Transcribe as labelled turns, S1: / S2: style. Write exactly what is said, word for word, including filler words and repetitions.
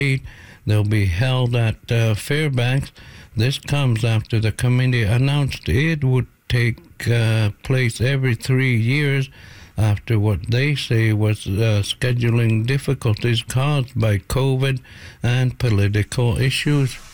S1: They'll be held at uh, Fairbanks. This comes after the committee announced it would take uh, place every three years after what they say was uh, scheduling difficulties caused by COVID and political issues.